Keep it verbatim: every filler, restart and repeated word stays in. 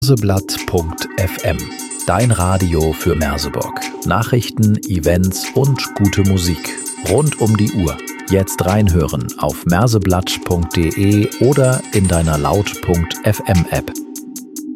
Merseblatt punkt f m. Dein Radio für Merseburg. Nachrichten, Events und gute Musik. Rund um die Uhr. Jetzt reinhören auf merseblatt punkt de oder in deiner laut punkt f m App.